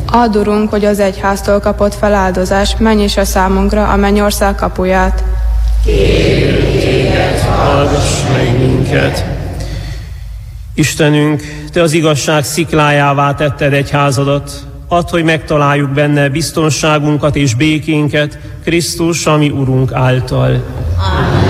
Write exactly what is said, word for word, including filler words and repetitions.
Add, Urunk, hogy az egyháztól kapott feláldozás megnyissa számunkra a mennyország kapuját. Kérünk téged, hallgass meg minket! Istenünk, Te az igazság sziklájává tetted egyházadat. Add, hogy megtaláljuk benne biztonságunkat és békénket Krisztus, ami Urunk által. Amen.